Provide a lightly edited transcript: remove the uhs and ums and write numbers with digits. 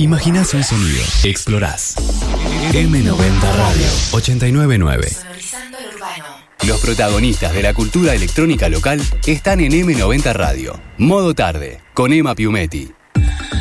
Imaginás un sonido. Explorás. M90 Radio 899. Sonorizando el urbano. Los protagonistas de la cultura electrónica local están en M90 Radio. Modo tarde, con Emma Piumetti.